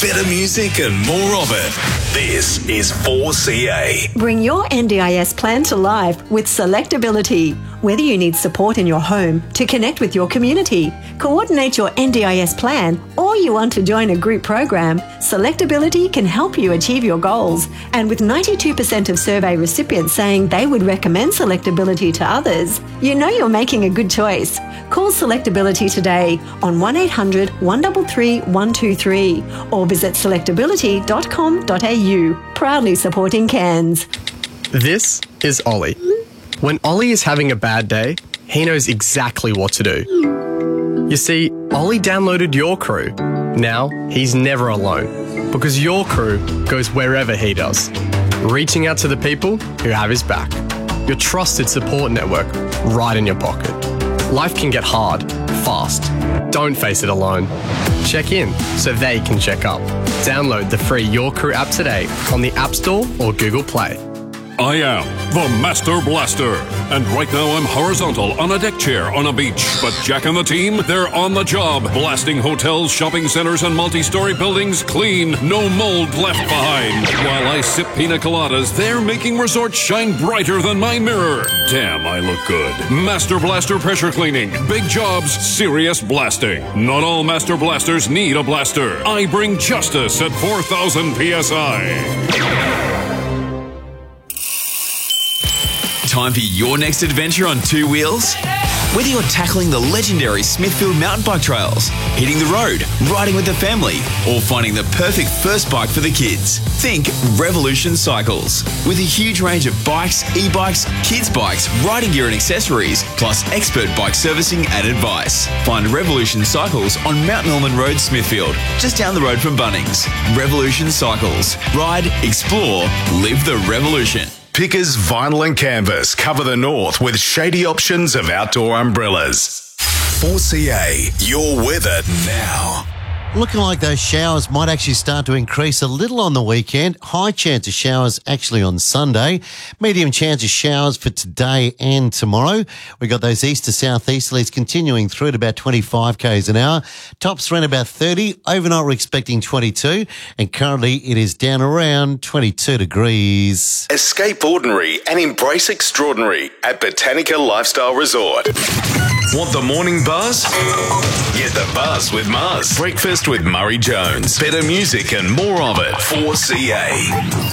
better music and more of it. This is 4CA. Bring your NDIS plan to life with Selectability. Whether you need support in your home to connect with your community, coordinate your NDIS plan, or you want to join a group program, Selectability can help you achieve your goals. And with 92% of survey recipients saying they would recommend Selectability to others, you know you're making a good choice. Call Selectability today on 1800 133 123 or visit selectability.com.au. Proudly supporting Cairns. This is Ollie. When Ollie is having a bad day, he knows exactly what to do. You see, Ollie downloaded Your Crew. Now, he's never alone because Your Crew goes wherever he does, reaching out to the people who have his back. Your trusted support network right in your pocket. Life can get hard, fast. Don't face it alone. Check in so they can check up. Download the free Your Crew app today on the App Store or Google Play. I am the Master Blaster, and right now I'm horizontal on a deck chair on a beach. But Jack and the team, they're on the job, blasting hotels, shopping centres and multi-story buildings clean, no mold left behind. While I sip pina coladas, they're making resorts shine brighter than my mirror. Damn, I look good. Master Blaster Pressure Cleaning. Big jobs, serious blasting. Not all Master Blasters need a blaster. I bring justice at 4,000 PSI. Time for your next adventure on two wheels? Whether you're tackling the legendary Smithfield mountain bike trails, hitting the road, riding with the family, or finding the perfect first bike for the kids, think Revolution Cycles. With a huge range of bikes, e-bikes, kids' bikes, riding gear and accessories, plus expert bike servicing and advice. Find Revolution Cycles on Mount Norman Road, Smithfield, just down the road from Bunnings. Revolution Cycles. Ride, explore, live the revolution. Pickers Vinyl and Canvas cover the north with shady options of outdoor umbrellas. 4CA, you're with it now. Looking like those showers might actually start to increase a little on the weekend. High chance of showers actually on Sunday. Medium chance of showers for today and tomorrow. We got those east to southeasterlies continuing through at about 25 k's an hour. Tops around about 30. Overnight we're expecting 22, and currently it is down around 22 degrees. Escape ordinary and embrace extraordinary at Botanica Lifestyle Resort. Want the morning buzz? Get the buzz with Muzz. Breakfast with Murray Jones. Better music and more of it. 4CA.